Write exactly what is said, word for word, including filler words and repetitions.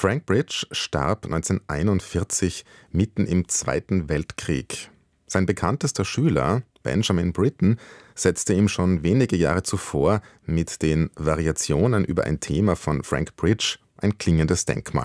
Frank Bridge starb neunzehnhunderteinundvierzig mitten im Zweiten Weltkrieg. Sein bekanntester Schüler, Benjamin Britten, setzte ihm schon wenige Jahre zuvor mit den Variationen über ein Thema von Frank Bridge ein klingendes Denkmal.